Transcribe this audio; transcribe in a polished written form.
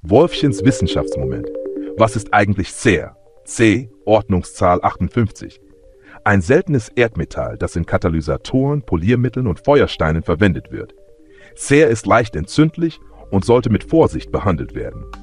Wolfchens Wissenschaftsmoment. Was ist eigentlich Cer? C, Ordnungszahl 58. Ein seltenes Erdmetall, das in Katalysatoren, Poliermitteln und Feuersteinen verwendet wird. Cer ist leicht entzündlich und sollte mit Vorsicht behandelt werden.